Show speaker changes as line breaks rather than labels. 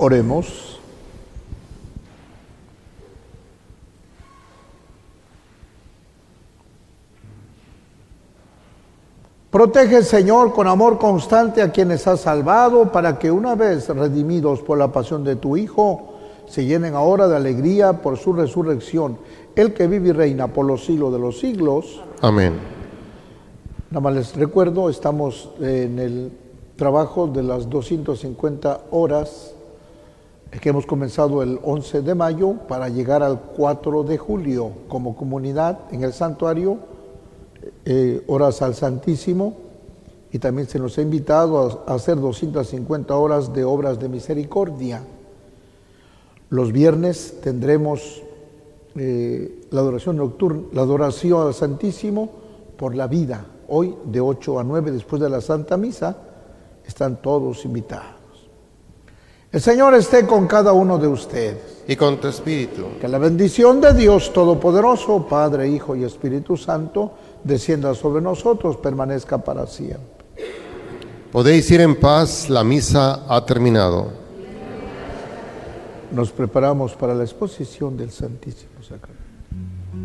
Oremos. Protege, Señor, con amor constante a quienes has salvado, para que una vez redimidos por la pasión de tu Hijo, se llenen ahora de alegría por su resurrección, el que vive y reina por los siglos de los siglos.
Amén.
Nada más les recuerdo, estamos en el trabajo de las 250 horas que hemos comenzado el 11 de mayo para llegar al 4 de julio como comunidad en el santuario, horas al Santísimo, y también se nos ha invitado a hacer 250 horas de obras de misericordia. Los viernes tendremos la adoración nocturna, la adoración al Santísimo por la vida. Hoy de 8 a 9 después de la Santa Misa están todos invitados. El Señor esté con cada uno de ustedes.
Y con tu espíritu.
Que la bendición de Dios Todopoderoso, Padre, Hijo y Espíritu Santo, descienda sobre nosotros, permanezca para siempre.
Podéis ir en paz, la misa ha terminado.
Nos preparamos para la exposición del Santísimo Sacramento.